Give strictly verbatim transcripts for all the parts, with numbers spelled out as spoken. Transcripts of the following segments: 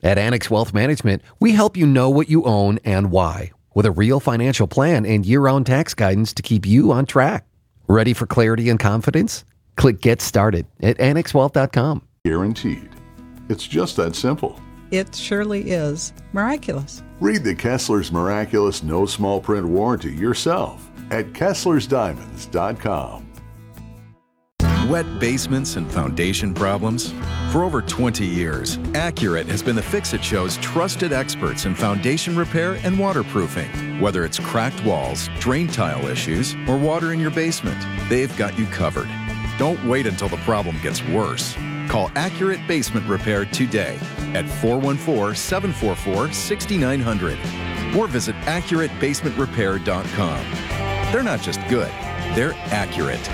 At Annex Wealth Management, we help you know what you own and why, with a real financial plan and year-round tax guidance to keep you on track. Ready for clarity and confidence? Click Get Started at annex wealth dot com. Guaranteed. It's just that simple. It surely is miraculous. Read the Kessler's Miraculous No Small Print Warranty yourself at kesslers diamonds dot com. Wet basements and foundation problems? For over twenty years, Accurate has been the Fix-It Show's trusted experts in foundation repair and waterproofing. Whether it's cracked walls, drain tile issues, or water in your basement, they've got you covered. Don't wait until the problem gets worse. Call Accurate Basement Repair today at four one four, seven four four, six nine zero zero or visit accurate basement repair dot com. They're not just good, they're accurate.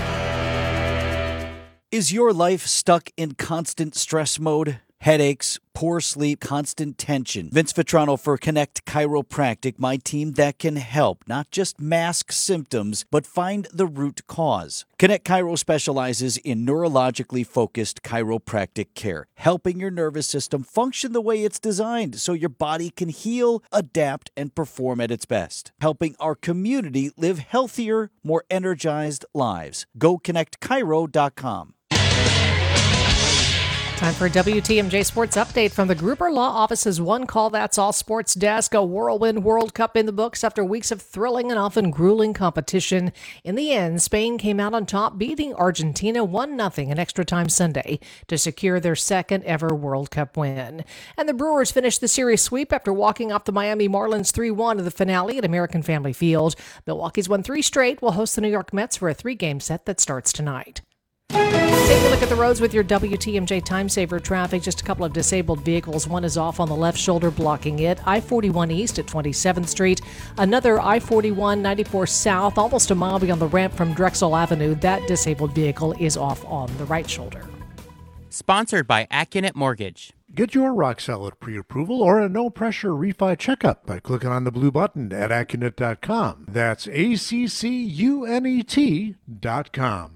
Is your life stuck in constant stress mode? Headaches, poor sleep, constant tension. Vince Vitrano for Connect Chiropractic, my team that can help, not just mask symptoms, but find the root cause. Connect Chiro specializes in neurologically focused chiropractic care, helping your nervous system function the way it's designed so your body can heal, adapt, and perform at its best. Helping our community live healthier, more energized lives. Go connect chiro dot com. Time for a W T M J Sports Update from the Gruber Law Office's One Call That's All Sports Desk. A whirlwind World Cup in the books after weeks of thrilling and often grueling competition. In the end, Spain came out on top, beating Argentina one nothing in extra time Sunday to secure their second ever World Cup win. And the Brewers finished the series sweep after walking off the Miami Marlins three one in the finale at American Family Field. Milwaukee's won three straight, will host the New York Mets for a three-game set that starts tonight. Take a look at the roads with your W T M J Time Saver traffic. Just a couple of disabled vehicles. One is off on the left shoulder, blocking it. I forty-one East at twenty-seventh Street. Another I forty-one ninety-four South, almost a mile beyond the ramp from Drexel Avenue. That disabled vehicle is off on the right shoulder. Sponsored by Accunet Mortgage. Get your rock solid pre-approval or a no-pressure refi checkup by clicking on the blue button at accunet dot com. That's A C C U N E T dot com.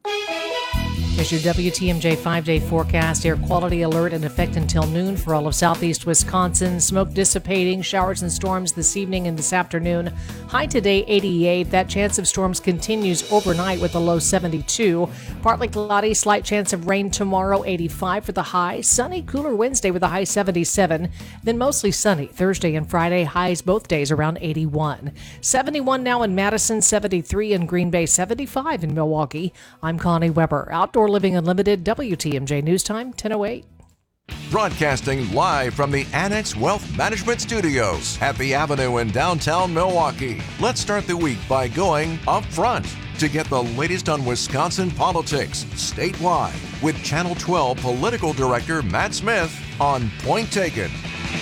Here's your W T M J five-day forecast. Air quality alert in effect until noon for all of southeast Wisconsin. Smoke dissipating, showers and storms this evening and this afternoon. High today, eighty-eight. That chance of storms continues overnight with a low seventy-two. Partly cloudy, slight chance of rain tomorrow, eighty-five for the high. Sunny, cooler Wednesday with a high seventy-seven. Then mostly sunny Thursday and Friday. Highs both days around eighty-one. seventy-one now in Madison, seventy-three in Green Bay, seventy-five in Milwaukee. I'm Connie Weber. Outdoor Living Unlimited, W T M J News Time, ten oh eight. Broadcasting live from the Annex Wealth Management Studios, Happy Avenue in downtown Milwaukee. Let's start the week by going up front to get the latest on Wisconsin politics statewide with Channel twelve Political Director Matt Smith on Point Taken.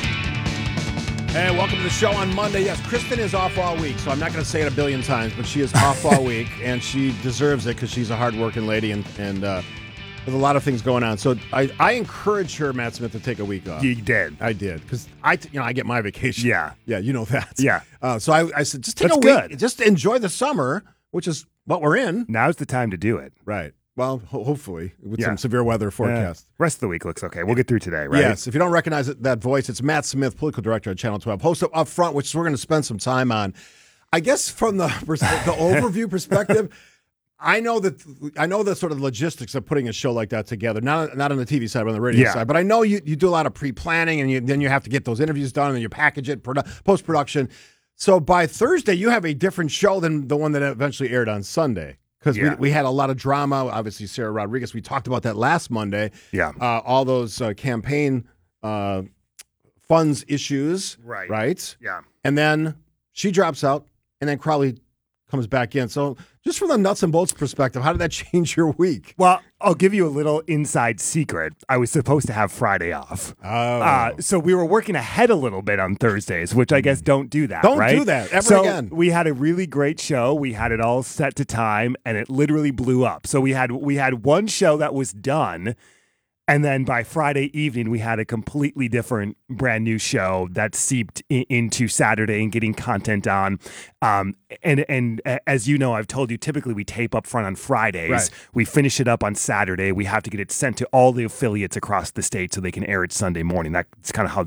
Hey, welcome to the show on Monday. Yes, Kristen is off all week, so I'm not going to say it a billion times, but she is off all week, and she deserves it because she's a hard-working lady and, and uh, with a lot of things going on. So I, I encouraged her, Matt Smith, to take a week off. You did. I did because I, you know, I get my vacation. Yeah, yeah, you know that. Yeah. Uh, so I, I said, just take That's a week, good. just enjoy the summer, which is what we're in. Now's the time to do it. Right. Well, ho- hopefully, with Yeah. some severe weather forecast. Uh, rest of the week looks okay. We'll get through today, right? Yes. If you don't recognize it, that voice, it's Matt Smith, Political Director at Channel twelve. Host up front, which we're going to spend some time on. I guess from the pers- the overview perspective, I know that I know the sort of logistics of putting a show like that together. Not not on the T V side, but on the radio Yeah. side. But I know you, you do a lot of pre-planning, and you, then you have to get those interviews done, and then you package it, produ- post-production. So by Thursday, you have a different show than the one that eventually aired on Sunday. Because Yeah. we, we had a lot of drama. Obviously, Sarah Rodriguez, we talked about that last Monday. Yeah. Uh, all those uh, campaign uh, funds issues. Right. Right. Yeah. And then she drops out, and then Crowley comes back in. So just from the nuts and bolts perspective, how did that change your week? Well, I'll give you a little inside secret. I was supposed to have Friday off. Oh. Uh, so we were working ahead a little bit on Thursdays, which I guess don't do that, Don't right? do that ever so again. We had a really great show. We had it all set to time, and it literally blew up. So we had we had one show that was done, and then by Friday evening, we had a completely different, brand new show that seeped in, into Saturday and getting content on. Um, and and as you know, I've told you, typically we tape up front on Fridays. Right. We finish it up on Saturday. We have to get it sent to all the affiliates across the state so they can air it Sunday morning. That's kind of how the